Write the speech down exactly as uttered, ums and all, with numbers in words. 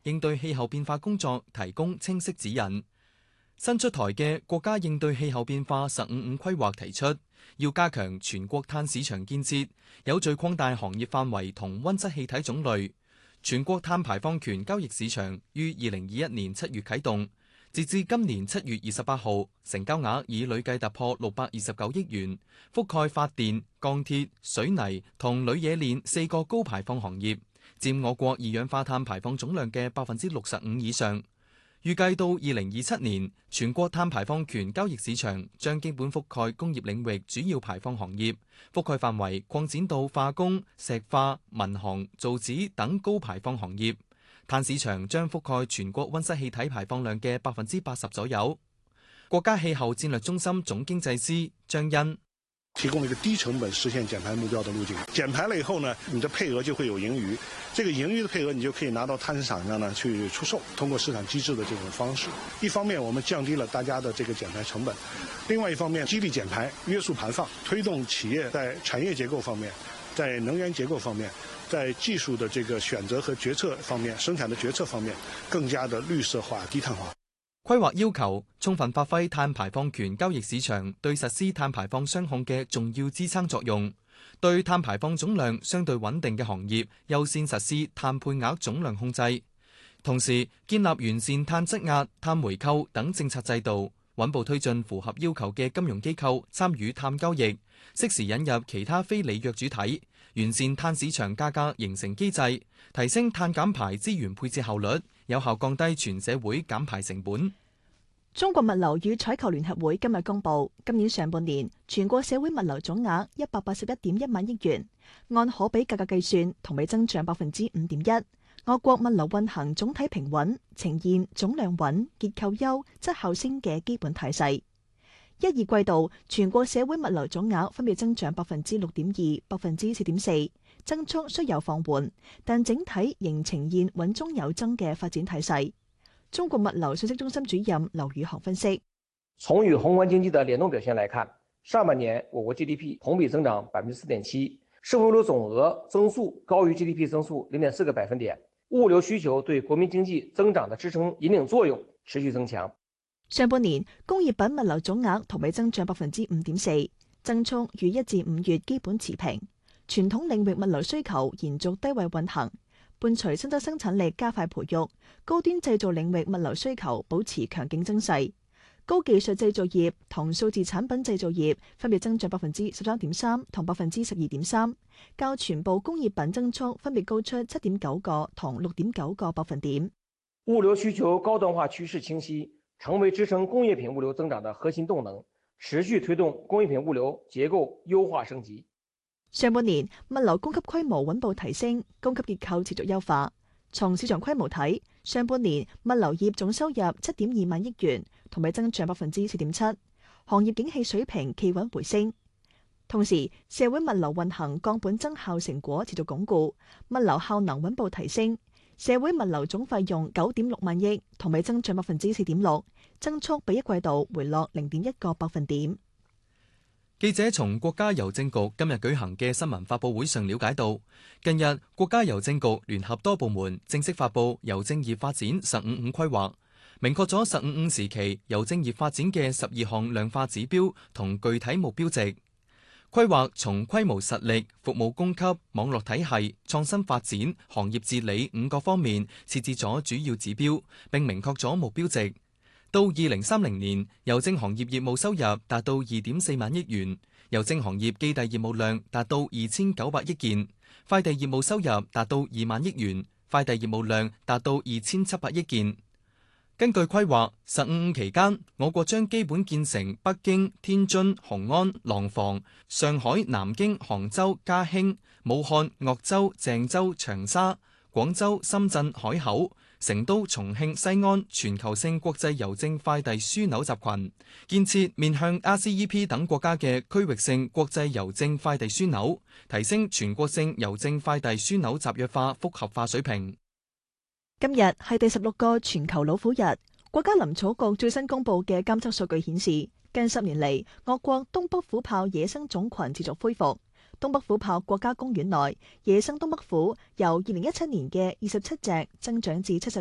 應對氣候變化工作提供清晰指引。新出台嘅國家應對氣候變化十五五規劃提出，要加強全國碳市場建設，有序擴大行業範圍同溫室氣體種類。全國碳排放權交易市場於二零二一年七月啟動，截至今年七月二十八號，成交額已累計突破六百二十九億元，覆蓋發電、鋼鐵、水泥同鋁冶煉四個高排放行業，佔我國二氧化碳排放總量嘅百分之六十五以上。預計到二零二七年，全國碳排放權交易市場將基本覆蓋工業領域主要排放行業，覆蓋範圍擴展到化工、石化、民航、造紙等高排放行業。碳市場將覆蓋全國溫室氣體排放量嘅百分之八十左右。國家氣候戰略中心總經濟師張欣提供了一個低成本實現減排目標的路徑。減排了以後呢，你的配額就會有盈餘，這個盈餘的配額你就可以拿到碳市場上呢去出售，通過市場機制的這種方式。一方面我們降低了大家的這個減排成本，另外一方面激勵減排、約束排放，推動企業在產業結構方面、在能源結構方面、在技術的這個選擇和決策方面、生產的決策方面更加的綠色化、低碳化。 規劃要求充分發揮碳排放權交易市場對實施碳排放雙控嘅重要支撐作用，對碳排放總量相對穩定嘅行業優先實施碳配額總量控制，同時建立完善碳質押、碳回購等政策制度，穩步推進符合要求嘅金融機構參與碳交易，適時引入其他非履約主體，完善碳市場價格形成機制，提升碳減排資源配置效率，有效降低全社會減排成本。 中國物流與採購聯合會今日公布，今年上半年全國社會物流總額一百八十一點一萬億元，按可比價格計算，同比增長百分之五點一。我國物流運行總體平穩，呈現總量穩、結構優、質效升嘅基本態勢。一二季度全國社會物流總額分別增長百分之六點二、百分之四點四，增速雖有放緩，但整體仍呈現穩中有增嘅發展態勢。中國物流信息中心主任劉宇航分析： 從與宏觀經濟的聯動表現來看，上半年我國 G D P 同比增長百分之四點七，社會物流總額增速高於 G D P 增速零點四個百分點，物流需求對國民經濟增長的支撐引領作用持續增強。 上半年工業品物流總額同比增長百分之五點四，增速與一至五月基本持平。傳統領域物流需求延續低位運行。伴隨新增生產力加快培育，高端製造領域物流需求保持強勁增勢。高技術製造業同數字產品製造業分別增長百分之十三點三同百分之十二點三，較全部工業品增速分別高出七點九個同六點九個百分點。 物流需求高端化趨勢清晰，成為支撐工業品物流增長的核心動能，持續推動工業品物流結構優化升級。 上半年物流供給規模穩步提升，供給結構持續優化。從市場規模睇，上半年物流業總收入七點二萬億元，同比增長百分之四點七，行業景氣水平企穩回升。同時，社會物流運行降本增效成果持續鞏固，物流效能穩步提升。社會物流總費用九點六萬億，同比增長百分之四點六，增速比一季度回落零點一個百分點。 記者從國家郵政局今日舉行嘅新聞發佈會上了解到，近日國家郵政局聯合多部門正式發佈郵政業發展十五五規劃，明確咗十五五時期郵政業發展嘅十二項量化指標同具體目標值。規劃從規模實力、服務供給、網絡體系、創新發展、行業治理五個方面設置咗主要指標，並明確咗目標值。到二零三零年，郵政行業業務收入達到二點四萬億元，郵政行業寄遞業務量達到二千九百億件，快遞業務收入達到二萬億元，快遞業務量達到二千七百億件。根據規劃，十五五期間，我國將基本建成北京、天津、雄安、廊坊、上海、南京、杭州、嘉興、武漢、鄂州、鄭州、長沙、廣州、深圳、海口、成都、重慶、西安全球性國際郵政快遞樞紐集群，建設面向 R C E P 等國家嘅區域性國際郵政快遞樞紐，提升全國性郵政快遞樞紐集約化複合化水平。 今日係第十六個全球老虎日，國家林草局最新公布嘅監測數據顯示，近十年嚟，我國東北虎豹野生種群持續恢復。東北虎豹國家公園內野生東北虎由二零一七年嘅二十七隻增長至七十